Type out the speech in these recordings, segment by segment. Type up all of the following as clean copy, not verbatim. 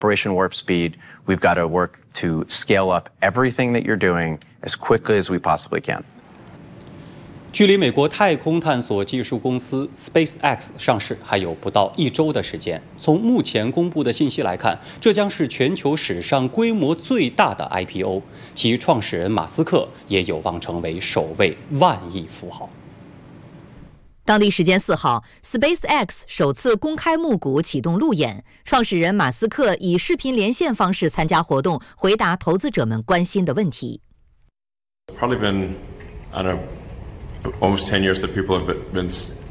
Operation Warp Speed, we've got to work to scale up everything that you're doing as quickly as we possibly can. 距离美国太空探索技术公司 SpaceX 上市还有不到1周的时间。从目前公布的信息来看，这将是全球史上规模最大的 IPO， 其创始人马斯克也有望成为首位万亿富豪。 当地时间4号 ，SpaceX 首次公开募股启动路演，创始人马斯克以视频连线方式参加活动，回答投资者们关心的问题。 Probably been, I don't know, almost 10 years that people have been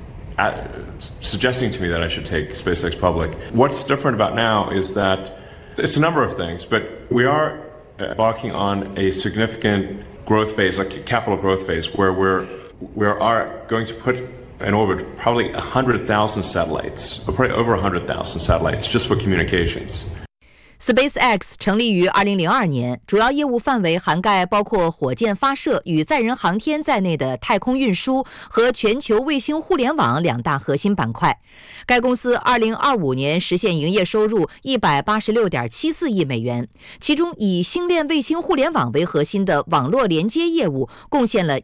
suggesting to me that I should take SpaceX public. What's different about now is that it's a number of things, but we are embarking on a significant growth phase, like a capital growth phase, where we are going to put in orbit probably 100,000 satellites, or probably over 100,000 satellites just for communications. SpaceX 成立于2002年，主要业务范围涵盖包括火箭发射与载人航天在内的太空运输和全球卫星互联网2大核心板块。该公司2025年实现营业收入186.74亿美元，其中以星链卫星互联网为核心的网络连接业务贡献了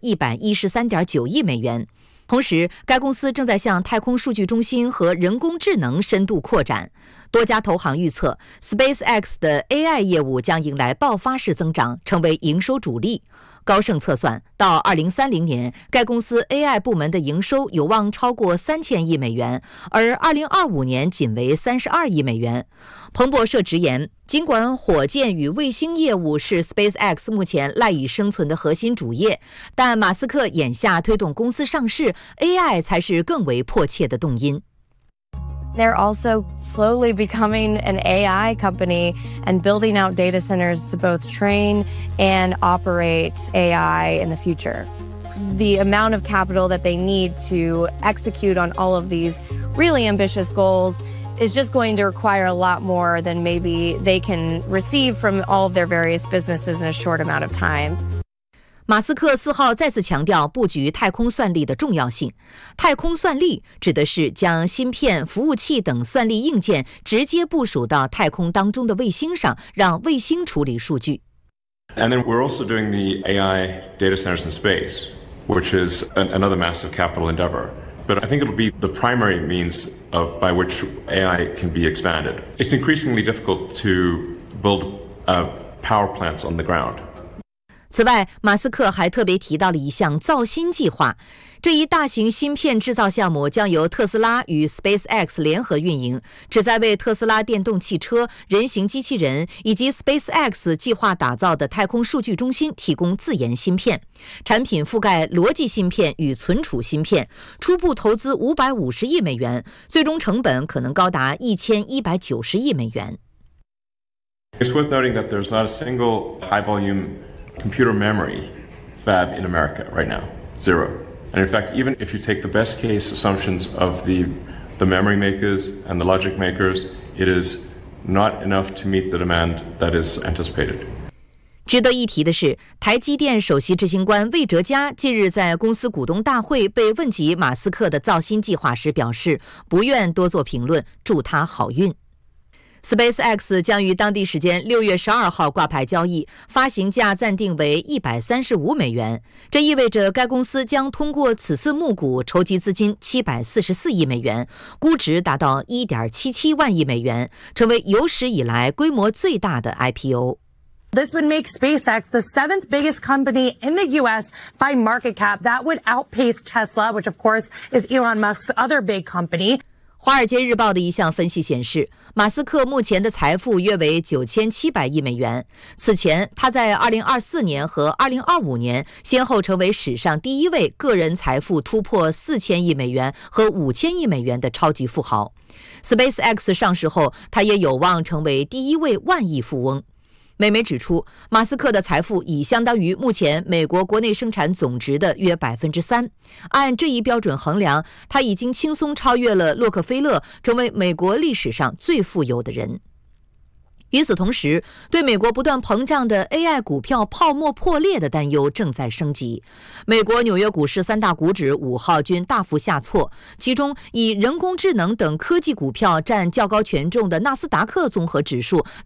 113.9亿美元。同时，该公司正在向太空数据中心和人工智能深度扩展。多家投行预测 ，SpaceX 的 AI 业务将迎来爆发式增长，成为营收主力。高盛测算，到2030年，该公司 AI 部门的营收有望超过3000亿美元，而2025年仅为32亿美元。彭博社直言，尽管火箭与卫星业务是 SpaceX 目前赖以生存的核心主业，但马斯克眼下推动公司上市 ，AI 才是更为迫切的动因。 They're also slowly becoming an AI company and building out data centers to both train and operate AI in the future. The amount of capital that they need to execute on all of these really ambitious goals is just going to require a lot more than maybe they can receive from all of their various businesses in a short amount of time. 马斯克4号再次强调布局太空算力的重要性。太空算力指的是将芯片、服务器等算力硬件直接部署到太空当中的卫星上，让卫星处理数据。 And then we're also doing the AI data centers in space, which is another massive capital endeavor. But I think it'll be the primary means by which AI can be expanded. It's increasingly difficult to build power plants on the ground. 此外，马斯克还特别提到了一项造芯计划，这一大型芯片制造项目将由特斯拉与 SpaceX 联合运营，旨在为特斯拉电动汽车、人形机器人以及 SpaceX 计划打造的太空数据中心提供自研芯片。产品覆盖逻辑芯片与存储芯片，初步投资550亿美元，最终成本可能高达1190亿美元。 It's worth noting that there's not a single high-volume computer memory fab in America right now. Zero. And in fact, even if you take the best case assumptions of the memory makers and the logic makers, it is not enough to meet the demand that is anticipated. 值得一提的是，台积电首席执行官魏哲嘉近日在公司股东大会被问及马斯克的造芯计划时表示，不愿多做评论，祝他好运。SpaceX 将于当地时间6月12号挂牌交易，发行价暂定为135美元。这意味着该公司将通过此次募股筹集资金744亿美元，估值达到1.77万亿美元，成为有史以来规模最大的 IPO。 This would make SpaceX the 7th biggest company in the U.S. by market cap. That would outpace Tesla, which of course is Elon Musk's other big company.《 华尔街日报》的一项分析显示，马斯克目前的财富约为9700亿美元。此前，他在2024年和2025年先后成为史上第一位个人财富突破4000亿美元和5000亿美元的超级富豪。SpaceX 上市后，他也有望成为第一位万亿富翁。美媒指出，马斯克的财富已相当于目前美国国内生产总值的约3%。按这一标准衡量，他已经轻松超越了洛克菲勒，成为美国历史上最富有的人。 与此同时，对美国不断膨胀的 AI 股票泡沫破裂的担忧正在升级。美国纽约股市3大股指5号均大幅下挫，其中以人工智能等科技股票占较高权重的纳斯达克综合指数